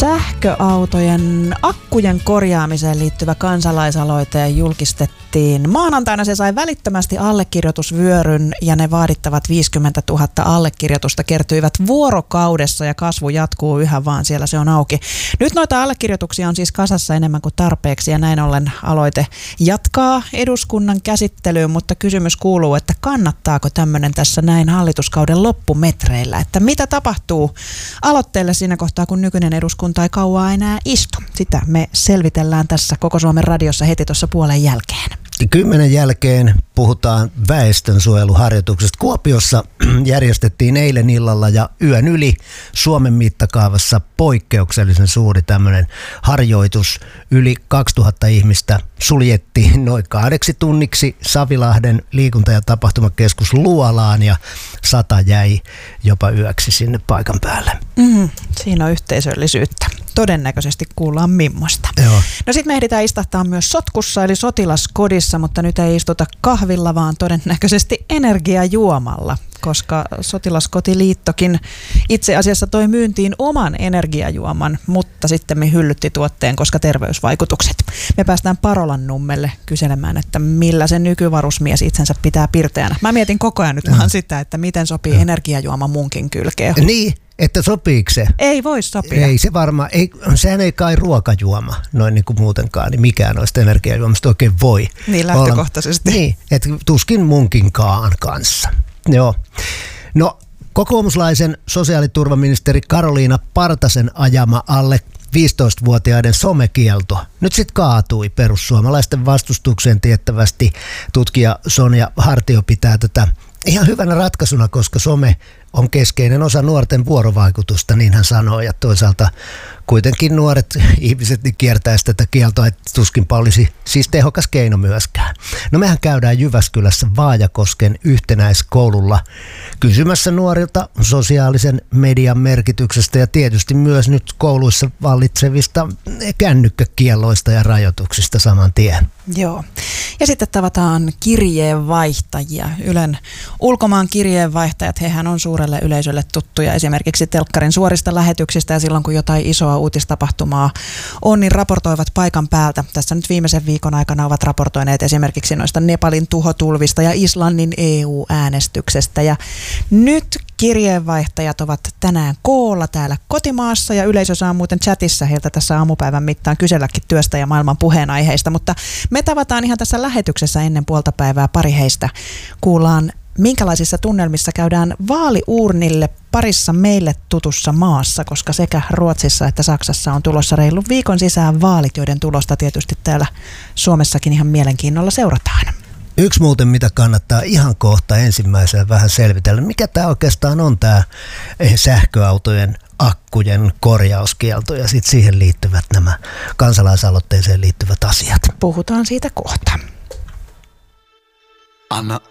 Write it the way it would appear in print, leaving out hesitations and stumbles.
Sähköautojen akkujen korjaamiseen liittyvä kansalaisaloite julkistettiin maanantaina. Se sai välittömästi allekirjoitusvyöryn ja ne vaadittavat 50 000 allekirjoitusta kertyivät vuorokaudessa ja kasvu jatkuu yhä vaan, siellä se on auki. Nyt noita allekirjoituksia on siis kasassa enemmän kuin tarpeeksi ja näin ollen aloite jatkaa eduskunnan käsittelyyn, mutta kysymys kuuluu, että kannattaako tämmöinen tässä näin hallituskauden loppumetreillä, että mitä tapahtuu aloitteelle siinä kohtaa, kun nykyinen eduskunta ei kauaa enää istu. Sitä me selvitellään tässä Koko Suomen radiossa heti tuossa puolen jälkeen. 10 jälkeen puhutaan väestönsuojeluharjoituksesta. Kuopiossa järjestettiin eilen illalla ja yön yli Suomen mittakaavassa poikkeuksellisen suuri tämmöinen harjoitus. Yli 2000 ihmistä suljettiin noin 2 tunniksi Savilahden liikunta- ja tapahtumakeskus Luolaan ja 100 jäi jopa yöksi sinne paikan päälle. Siinä on yhteisöllisyyttä. Todennäköisesti kuullaan mimmosta. Joo. No sitten me ehditään istahtaa myös sotkussa eli sotilaskodissa, mutta nyt ei istuta kahvilla, vaan todennäköisesti energiajuomalla, koska Sotilaskotiliittokin itse asiassa toi myyntiin oman energiajuoman, mutta sitten me hyllytti tuotteen, koska terveysvaikutukset. Me päästään Parolan nummelle kyselemään, että millä se nykyvarusmies itsensä pitää pirteänä. Mä mietin koko ajan nyt vaan sitä, että miten sopii energiajuoma munkin kylkeen. Niin, että sopiiko se? Ei voi sopia. Ei se varmaan, sehän ei kai ruokajuoma noin niin kuin muutenkaan, niin mikään noista energiajuomista oikein voi. Niin lähtökohtaisesti. Niin, että tuskin munkinkaan kanssa. Joo. No, kokoomuslaisen sosiaaliturvaministeri Karoliina Partasen ajama alle 15-vuotiaiden somekielto nyt sitten kaatui perussuomalaisten vastustukseen tiettävästi. Tutkija Sonja Hartio pitää tätä ihan hyvänä ratkaisuna, koska some on keskeinen osa nuorten vuorovaikutusta, niin hän sanoo, ja toisaalta kuitenkin nuoret ihmiset niin kiertäisi tätä kieltoa, että tuskinpa olisi siis tehokas keino myöskään. No mehän käydään Jyväskylässä Vaajakosken yhtenäiskoululla kysymässä nuorilta sosiaalisen median merkityksestä ja tietysti myös nyt kouluissa vallitsevista kännykkäkielloista ja rajoituksista saman tien. Joo. Ja sitten tavataan kirjeenvaihtajia. Ylen ulkomaan kirjeenvaihtajat, hehän on suurelle yleisölle tuttuja esimerkiksi telkkarin suorista lähetyksistä ja silloin kun jotain isoa uutistapahtumaa on, niin raportoivat paikan päältä. Tässä nyt viimeisen viikon aikana ovat raportoineet esimerkiksi noista Nepalin tuhotulvista ja Islannin EU-äänestyksestä. Ja nyt kirjeenvaihtajat ovat tänään koolla täällä kotimaassa ja yleisö saa muuten chatissa heiltä tässä aamupäivän mittaan kyselläkin työstä ja maailman puheenaiheista, mutta me tavataan ihan tässä lähetyksessä ennen puolta päivää pari heistä. Kuullaan, minkälaisissa tunnelmissa käydään vaaliuurnille parissa meille tutussa maassa, koska sekä Ruotsissa että Saksassa on tulossa reilun viikon sisään vaalit, joiden tulosta tietysti täällä Suomessakin ihan mielenkiinnolla seurataan. Yksi muuten, mitä kannattaa ihan kohta ensimmäisenä vähän selvitellä, mikä tämä oikeastaan on tämä sähköautojen akkujen korjauskielto ja sitten siihen liittyvät nämä kansalaisaloitteeseen liittyvät asiat. Puhutaan siitä kohta. Anna